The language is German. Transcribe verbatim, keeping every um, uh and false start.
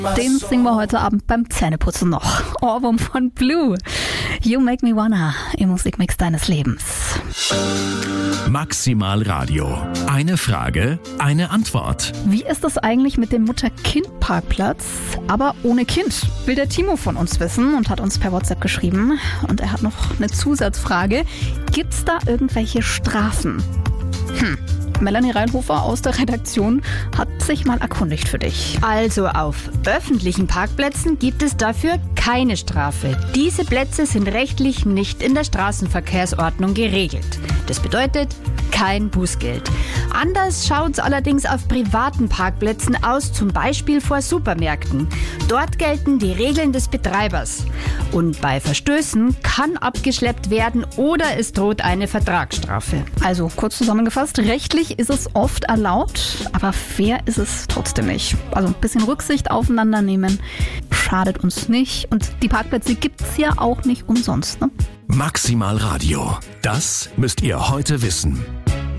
Den singen wir heute Abend beim Zähneputzen noch. Ohrwurm von Blue. You Make Me Wanna im Musikmix deines Lebens. Maximal Radio. Eine Frage, eine Antwort. Wie ist es eigentlich mit dem Mutter-Kind-Parkplatz, aber ohne Kind? Will der Timo von uns wissen und hat uns per WhatsApp geschrieben. Und er hat noch eine Zusatzfrage. Gibt's da irgendwelche Strafen? Hm. Melanie Reinhofer aus der Redaktion hat sich mal erkundigt für dich. Also auf öffentlichen Parkplätzen gibt es dafür keine Strafe. Diese Plätze sind rechtlich nicht in der Straßenverkehrsordnung geregelt. Das bedeutet kein Bußgeld. Anders schaut es allerdings auf privaten Parkplätzen aus, zum Beispiel vor Supermärkten. Dort gelten die Regeln des Betreibers. Und bei Verstößen kann abgeschleppt werden oder es droht eine Vertragsstrafe. Also kurz zusammengefasst, rechtlich ist es oft erlaubt, aber fair ist es trotzdem nicht. Also ein bisschen Rücksicht aufeinander nehmen schadet uns nicht. Und die Parkplätze gibt es ja auch nicht umsonst, ne? Maximal Radio. Das müsst ihr heute wissen.